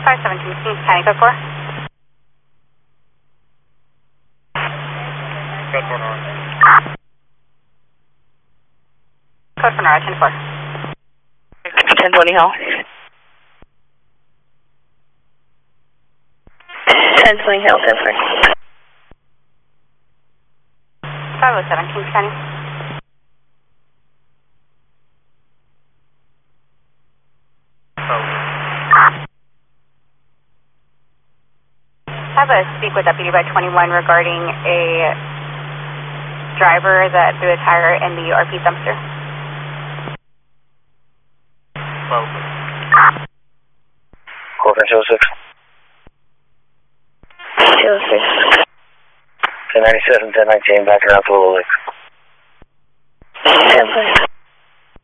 517, Kings County, code 4. Code 4 Nora. Code 4 Nora, 10-4. 1020 Hill. 1020 Hill, 10-4. 507, Kings County. I have a speak with Deputy by 21 regarding a driver that threw a tire in the RP dumpster. 12. Corcoran 206. 206. 1097, 1019, back around to Little Lake. 10-4.